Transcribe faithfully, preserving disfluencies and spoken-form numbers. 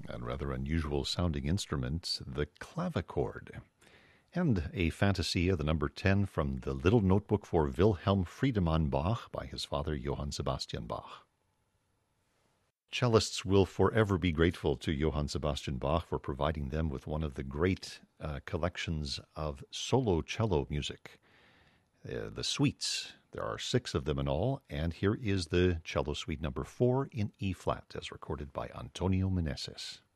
and rather unusual sounding instrument, the clavichord. And a Fantasia, the number ten, from the Little Notebook for Wilhelm Friedemann Bach by his father Johann Sebastian Bach. Cellists will forever be grateful to Johann Sebastian Bach for providing them with one of the great uh, collections of solo cello music. Uh, the suites, there are six of them in all, and here is the cello suite number four in E-flat as recorded by Antonio Meneses.